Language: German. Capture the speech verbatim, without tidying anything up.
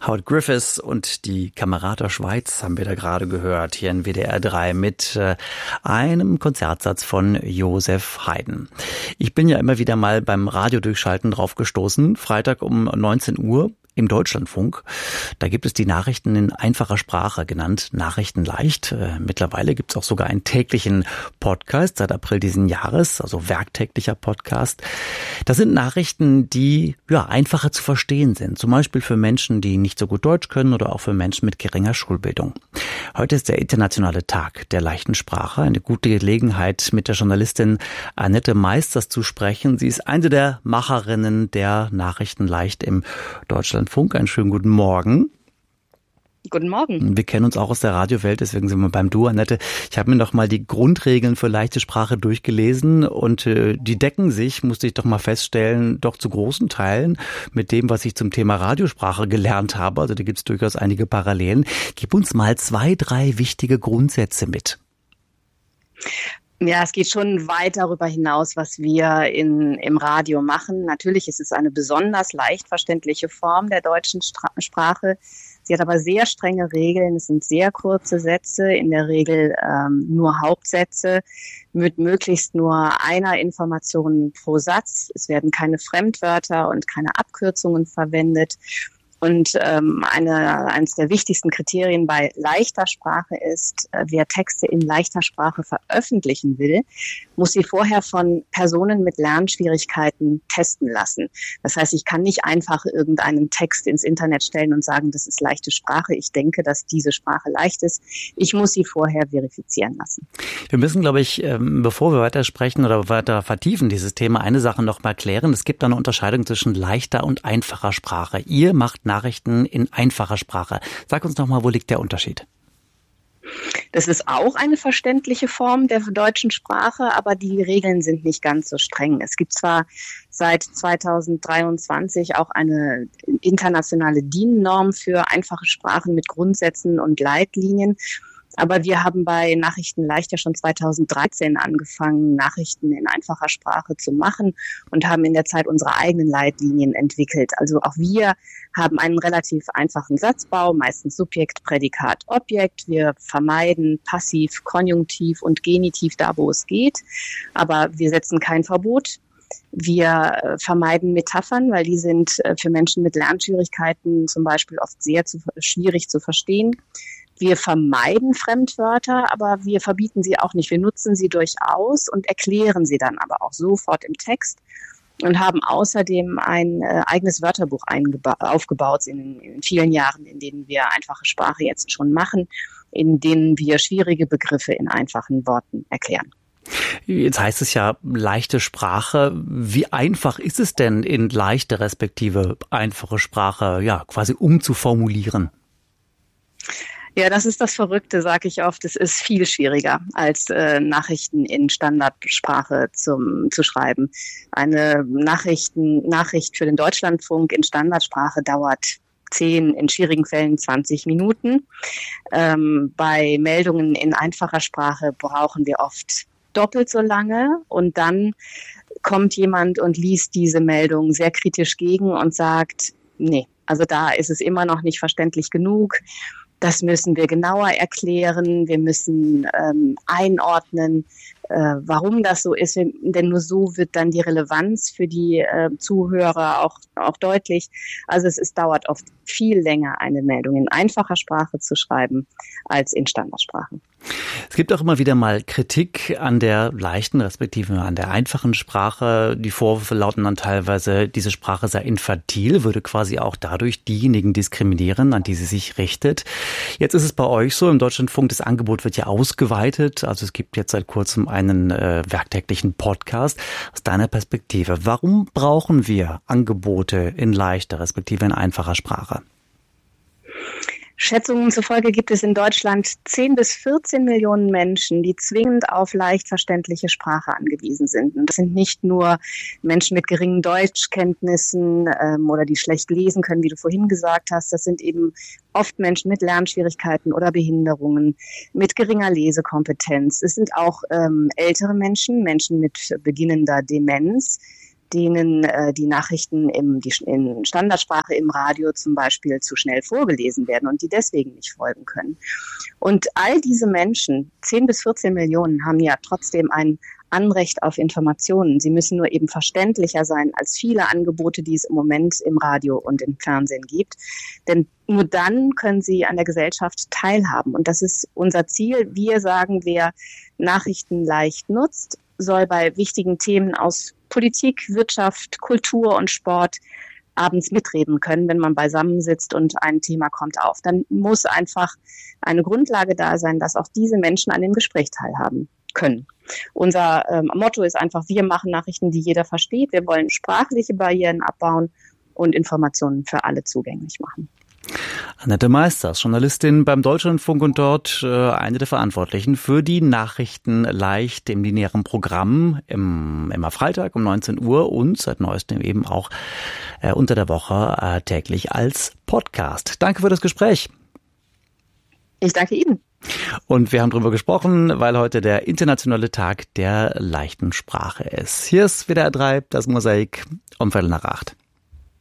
Howard Griffiths und die Camerata Schweiz haben wir da gerade gehört, hier in W D R drei mit äh, einem Konzertsatz von Joseph Haydn. Ich bin ja immer wieder mal beim Radiodurchschalten drauf gestoßen, Freitag um neunzehn Uhr. Im Deutschlandfunk, da gibt es die Nachrichten in einfacher Sprache, genannt Nachrichten leicht. Äh, mittlerweile gibt es auch sogar einen täglichen Podcast seit April diesen Jahres, also werktäglicher Podcast. Das sind Nachrichten, die ja einfacher zu verstehen sind, zum Beispiel für Menschen, die nicht so gut Deutsch können oder auch für Menschen mit geringer Schulbildung. Heute ist der internationale Tag der leichten Sprache, eine gute Gelegenheit, mit der Journalistin Annette Meisters zu sprechen. Sie ist eine der Macherinnen der Nachrichten leicht im Deutschlandfunk. Einen schönen guten Morgen. Guten Morgen. Wir kennen uns auch aus der Radiowelt, deswegen sind wir beim Du, Annette. Ich habe mir noch mal die Grundregeln für leichte Sprache durchgelesen und äh, die decken sich, musste ich doch mal feststellen, doch zu großen Teilen mit dem, was ich zum Thema Radiosprache gelernt habe. Also da gibt es durchaus einige Parallelen. Gib uns mal zwei, drei wichtige Grundsätze mit. Ja, es geht schon weit darüber hinaus, was wir in, im Radio machen. Natürlich ist es eine besonders leicht verständliche Form der deutschen Stra- Sprache. Sie hat aber sehr strenge Regeln. Es sind sehr kurze Sätze, in der Regel ähm, nur Hauptsätze mit möglichst nur einer Information pro Satz. Es werden keine Fremdwörter und keine Abkürzungen verwendet. Und ähm, eine, eines der wichtigsten Kriterien bei leichter Sprache ist, äh, wer Texte in leichter Sprache veröffentlichen will, muss sie vorher von Personen mit Lernschwierigkeiten testen lassen. Das heißt, ich kann nicht einfach irgendeinen Text ins Internet stellen und sagen, das ist leichte Sprache. Ich denke, dass diese Sprache leicht ist. Ich muss sie vorher verifizieren lassen. Wir müssen, glaube ich, ähm, bevor wir weiter sprechen oder weiter vertiefen dieses Thema, eine Sache noch mal klären. Es gibt da eine Unterscheidung zwischen leichter und einfacher Sprache. Ihr macht Nachrichten in einfacher Sprache. Sag uns noch mal, wo liegt der Unterschied? Das ist auch eine verständliche Form der deutschen Sprache, aber die Regeln sind nicht ganz so streng. Es gibt zwar seit zweitausenddreiundzwanzig auch eine internationale D I N-Norm für einfache Sprachen mit Grundsätzen und Leitlinien. Aber wir haben bei Nachrichten leicht ja schon zweitausenddreizehn angefangen, Nachrichten in einfacher Sprache zu machen und haben in der Zeit unsere eigenen Leitlinien entwickelt. Also auch wir haben einen relativ einfachen Satzbau, meistens Subjekt, Prädikat, Objekt. Wir vermeiden Passiv, Konjunktiv und Genitiv da, wo es geht. Aber wir setzen kein Verbot. Wir vermeiden Metaphern, weil die sind für Menschen mit Lernschwierigkeiten zum Beispiel oft sehr zu, schwierig zu verstehen. Wir vermeiden Fremdwörter, aber wir verbieten sie auch nicht. Wir nutzen sie durchaus und erklären sie dann aber auch sofort im Text und haben außerdem ein äh, eigenes Wörterbuch eingeba- aufgebaut in, in vielen Jahren, in denen wir einfache Sprache jetzt schon machen, in denen wir schwierige Begriffe in einfachen Worten erklären. Jetzt heißt es ja leichte Sprache. Wie einfach ist es denn in leichte respektive einfache Sprache ja quasi umzuformulieren? Ja, das ist das Verrückte, sage ich oft. Es ist viel schwieriger, als äh, Nachrichten in Standardsprache zum, zu schreiben. Eine Nachrichten, Nachricht für den Deutschlandfunk in Standardsprache dauert zehn, in schwierigen Fällen zwanzig Minuten. Ähm, bei Meldungen in einfacher Sprache brauchen wir oft doppelt so lange und dann kommt jemand und liest diese Meldung sehr kritisch gegen und sagt, nee, also da ist es immer noch nicht verständlich genug. Das müssen wir genauer erklären. Wir müssen ähm, einordnen, äh, warum das so ist. Denn nur so wird dann die Relevanz für die äh, Zuhörer auch, auch deutlich. Also es ist, dauert oft viel länger, eine Meldung in einfacher Sprache zu schreiben, als in Standardsprache. Es gibt auch immer wieder mal Kritik an der leichten, respektive an der einfachen Sprache. Die Vorwürfe lauten dann teilweise, diese Sprache sei infantil, würde quasi auch dadurch diejenigen diskriminieren, an die sie sich richtet. Jetzt ist es bei euch so, im Deutschlandfunk, das Angebot wird ja ausgeweitet. Also es gibt jetzt seit kurzem einen äh, werktäglichen Podcast. Aus deiner Perspektive, warum brauchen wir Angebote in leichter, respektive in einfacher Sprache? Schätzungen zufolge gibt es in Deutschland zehn bis vierzehn Millionen Menschen, die zwingend auf leicht verständliche Sprache angewiesen sind. Und das sind nicht nur Menschen mit geringen Deutschkenntnissen ähm, oder die schlecht lesen können, wie du vorhin gesagt hast. Das sind eben oft Menschen mit Lernschwierigkeiten oder Behinderungen, mit geringer Lesekompetenz. Es sind auch ähm, ältere Menschen, Menschen mit beginnender Demenz, denen äh, die Nachrichten im, die, in Standardsprache im Radio zum Beispiel zu schnell vorgelesen werden und die deswegen nicht folgen können. Und all diese Menschen, zehn bis vierzehn Millionen, haben ja trotzdem ein Anrecht auf Informationen. Sie müssen nur eben verständlicher sein als viele Angebote, die es im Moment im Radio und im Fernsehen gibt. Denn nur dann können sie an der Gesellschaft teilhaben. Und das ist unser Ziel. Wir sagen, wer Nachrichten leicht nutzt, soll bei wichtigen Themen aus Politik, Wirtschaft, Kultur und Sport abends mitreden können, wenn man beisammensitzt und ein Thema kommt auf. Dann muss einfach eine Grundlage da sein, dass auch diese Menschen an dem Gespräch teilhaben können. Unser ähm, Motto ist einfach, wir machen Nachrichten, die jeder versteht. Wir wollen sprachliche Barrieren abbauen und Informationen für alle zugänglich machen. Annette Meisters, Journalistin beim Deutschlandfunk und dort äh, eine der Verantwortlichen für die Nachrichten leicht im linearen Programm, im, immer Freitag um neunzehn Uhr und seit neuestem eben auch äh, unter der Woche äh, täglich als Podcast. Danke für das Gespräch. Ich danke Ihnen. Und wir haben darüber gesprochen, weil heute der internationale Tag der leichten Sprache ist. Hier ist W D R drei, das Mosaik um Viertel nach acht.